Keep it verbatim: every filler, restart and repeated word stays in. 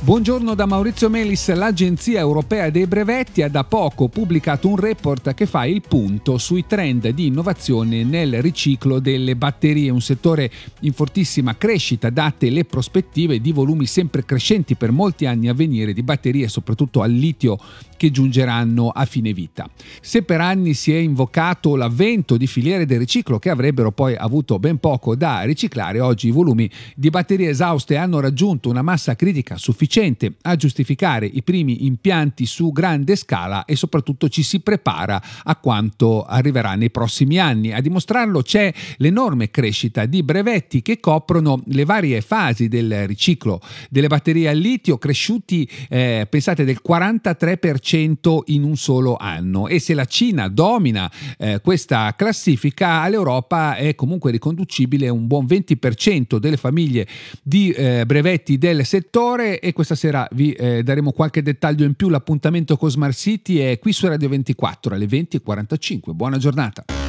Buongiorno da Maurizio Melis. L'Agenzia Europea dei Brevetti ha da poco pubblicato un report che fa il punto sui trend di innovazione nel riciclo delle batterie, un settore in fortissima crescita date le prospettive di volumi sempre crescenti per molti anni a venire di batterie, soprattutto al litio, che giungeranno a fine vita. Se per anni si è invocato l'avvento di filiere del riciclo che avrebbero poi avuto ben poco da riciclare, oggi i volumi di batterie esauste hanno raggiunto una massa critica sufficiente a giustificare i primi impianti su grande scala e soprattutto ci si prepara a quanto arriverà nei prossimi anni. A dimostrarlo c'è l'enorme crescita di brevetti che coprono le varie fasi del riciclo delle batterie al litio, cresciuti eh, pensate del quarantatré per cento in un solo anno, e se la Cina domina eh, questa classifica, all'Europa è comunque riconducibile un buon venti per cento delle famiglie di eh, brevetti del settore. E questa sera vi eh, daremo qualche dettaglio in più. L'appuntamento con Smart City è qui su Radio ventiquattro alle venti e quarantacinque. Buona giornata.